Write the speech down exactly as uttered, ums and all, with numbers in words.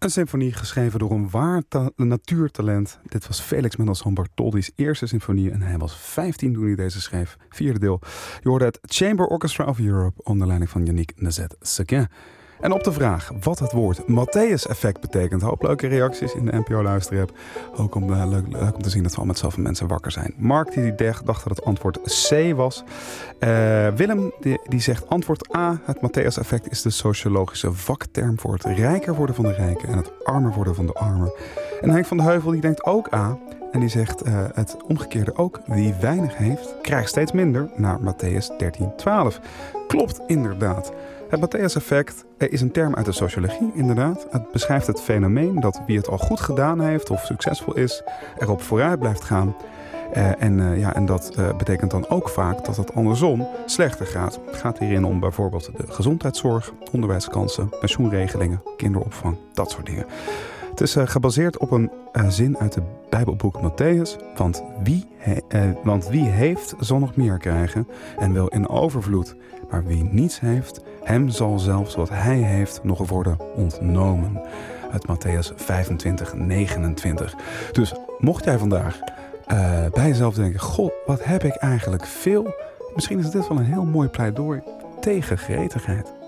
Een symfonie geschreven door een waar ta- natuurtalent. Dit was Felix Mendelssohn Bartholdy's eerste symfonie en hij was vijftien toen hij deze schreef. Vierde deel. Je hoorde het Chamber Orchestra of Europe onder leiding van Yannick Nézet-Séguin. En op de vraag wat het woord Matthäus-effect betekent. Hoop leuke reacties in de N P O Luisterapp. Ook om, uh, leuk, leuk om te zien dat we al met zoveel mensen wakker zijn. Mark die dacht dat het antwoord C was. Uh, Willem die, die zegt antwoord A. Het Matthäus-effect is de sociologische vakterm voor het rijker worden van de rijken en het armer worden van de armen. En Henk van de Heuvel die denkt ook A. En die zegt uh, het omgekeerde ook. Wie weinig heeft, krijgt steeds minder. Naar Matthäus dertien twaalf. Klopt inderdaad. Het Matthäus-effect is een term uit de sociologie, inderdaad. Het beschrijft het fenomeen dat wie het al goed gedaan heeft of succesvol is, erop vooruit blijft gaan. Uh, en, uh, ja, en dat uh, betekent dan ook vaak dat het andersom slechter gaat. Het gaat hierin om bijvoorbeeld de gezondheidszorg, onderwijskansen, pensioenregelingen, kinderopvang, dat soort dingen. Het is uh, gebaseerd op een uh, zin uit het Bijbelboek Matthäus. Want wie, he, uh, want wie heeft, zal nog meer krijgen en wel in overvloed. Maar wie niets heeft, hem zal zelfs wat hij heeft nog worden ontnomen. Uit Matthäus vijfentwintig negenentwintig. Dus mocht jij vandaag uh, bij jezelf denken, goh, wat heb ik eigenlijk veel? Misschien is dit wel een heel mooi pleidooi tegen gretigheid.